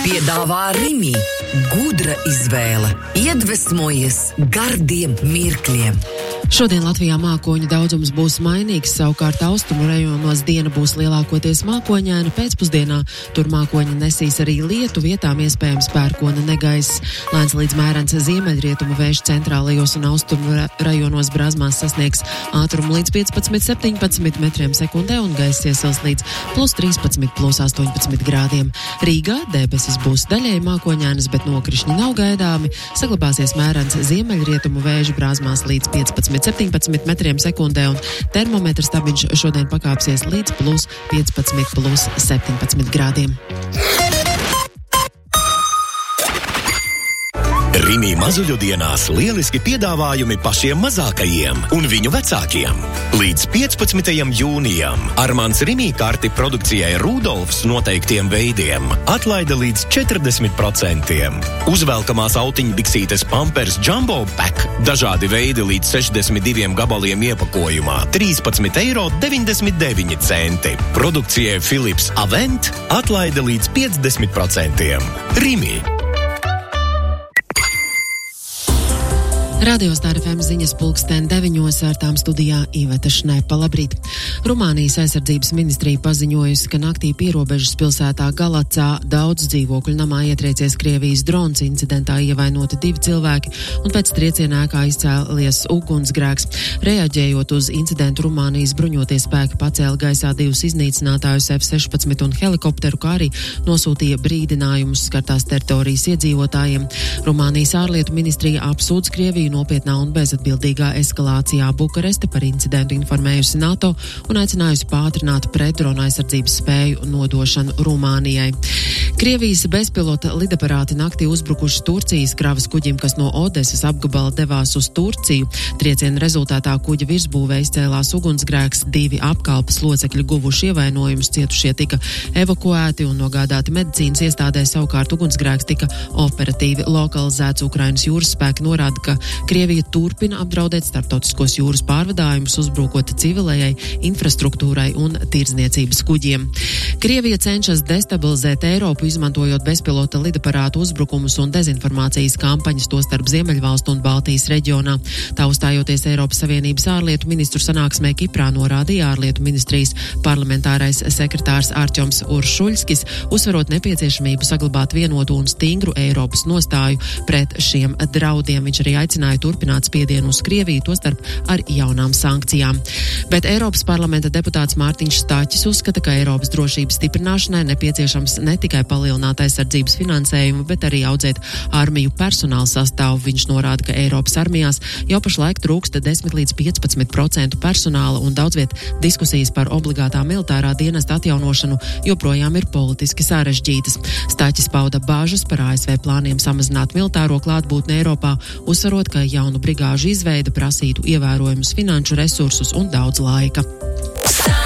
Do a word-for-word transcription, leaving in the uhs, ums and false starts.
Piedāvā Rimi. Gudra izvēle. Iedvesmojies gardiem mirkļiem. Šodien Latvijā mākoņu daudzums būs mainīgs, savukārt austrumu rajonos diena būs lielākoties mākoņaina, pēcpusdienā tur mākoņi nesīs arī lietu, vietām iespējams pērkona negaiss. Lēns līdz mērens ziemeļrietumu vējš centrālajos un austrumu rajonos Brāzmās sasniegs ātrumu līdz piecpadsmit septiņpadsmit metriem sekundē un gaiss iesils līdz plus trīspadsmit, plus astoņpadsmit grādiem. Rīgā debesis būs daļēji mākoņainas, bet nokrišņi nav gaidāmi. Saglabāsies mērens ziemeļrietumu vējš Brāzmās līdz piecpadsmit septiņpadsmit metriem sekundē un termometra stabiņš šodien pakāpsies līdz plus piecpadsmit, plus septiņpadsmit grādiem. Rimi mazuļu dienās lieliski piedāvājumi pašiem mazākajiem un viņu vecākiem. Līdz piecpadsmitajam jūnijam Armāns Rimi karti produkcijai Rudolfs noteiktiem veidiem atlaida līdz četrdesmit procentiem. Uzvelkamās autiņbiksītes Pampers Jumbo Pack dažādi veidi līdz sešdesmit diviem gabaliem iepakojumā trīspadsmit eiro deviņdesmit deviņi centi. Produkcijai Philips Avent atlaida līdz piecdesmit procentiem. Rimi. Radio Star F M ziņas pulksten deviņos ar tām studijā Iveta Šnepa. Labrīt! Rumānijas aizsardzības ministrija paziņojusi, ka naktī pierobežas pilsētā Galacā daudz dzīvokļu namā ietriecies Krievijas drons. Incidentā ievainoti divi cilvēki un pēc trieciena ēkā izcēlies ugunsgrēks. Reaģējot uz incidentu, Rumānijas bruņoties spēki pacēla gaisā divus iznīcinātājus F sešpadsmit un helikopteru, kā arī nosūtīja brīdinājumus skartās teritorijas iedzīvotājiem. Rumānijas ārlietu ministrija apsūdz Krieviju nopietnā un bezatbildīgā eskalācijā. Bukareste par incidentu informējusi NATO un aicinājusi pātrināt pretdrona aizsardzības spēju nodošanu Rumānijai. Krievijas bezpilota lidaparāti naktī uzbrukuši Turcijas kravas kuģim, kas no Odesas apgabala devās uz Turciju. Trieciena rezultātā kuģa virsbūvē izcēlās ugunsgrēks, divi apkalpes locekļi guvuši ievainojumus, cietušie tika evakuēti un nogādāti medicīnas iestādē, savukārt ugunsgrēks tika operatīvi lokalizēts. Ukrainas jūras spēki norāda, ka Krievija turpina apdraudēt starptautiskos jūras pārvadājumus, uzbrukot civilējai infrastruktūrai un tirdzniecības kuģiem. Krievija cenšas destabilizēt Eiropu, izmantojot bezpilota lidaparātu uzbrukumus un dezinformācijas kampaņas, tostarp Ziemeļvalstu un Baltijas reģionā. Tā uzstājoties Eiropas Savienības ārlietu ministru sanāksmē Kiprā, norādīja ārlietu ministrijas parlamentārais sekretārs Artjoms Uršuļskis, uzsverot nepieciešamību saglabāt vienotu un stingru Eiropas nostāju pret šiem draudiem. Viņš arī aicināja turpināt spiedienu uz Krieviju, tostarp ar jaunām sankcijām. Bet Eiropas parlamenta deputāts Mārtiņš Stāķis uzskata, ka Eiropas drošības stiprināšanai nepieciešams ne tikai palielināt aizsardzības finansējumu, bet arī audzēt armiju personāla sastāvu. Viņš norāda, ka Eiropas armijās jau pašlaik trūksta desmit līdz piecpadsmit procentu personāla un daudzviet diskusijas par obligātā militārā dienesta atjaunošanu joprojām ir politiski sarežģītas. Stāķis pauda bāžas par A S V plāniem samazināt militāro klātbūtni Eiropā, uzsverot, ka jaunu brigāžu izveida prasītu ievērojumus finanšu resursus un daudz laika.